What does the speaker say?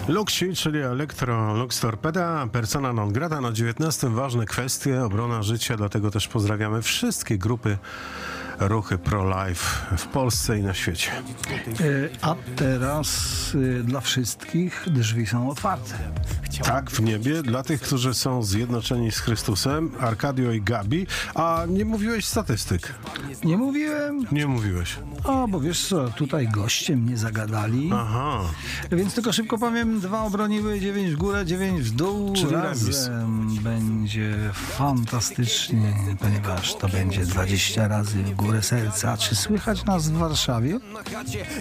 Luxi, czyli Elektro Lux Torpeda, persona non grata. Na 19 ważne kwestie, obrona życia, dlatego też pozdrawiamy wszystkie grupy, ruchy pro-life w Polsce i na świecie. A teraz dla wszystkich drzwi są otwarte. Tak, w niebie, dla tych, którzy są zjednoczeni z Chrystusem, Arkadio i Gabi. A nie mówiłeś statystyk? Nie mówiłem? Nie mówiłeś. O, bo wiesz co, tutaj goście mnie zagadali. Aha. Więc tylko szybko powiem, 2 obroniły, 9 w górę, 9 w dół. Czyli razem będzie fantastycznie, ponieważ to będzie 20 razy w górę serca. Czy słychać nas w Warszawie?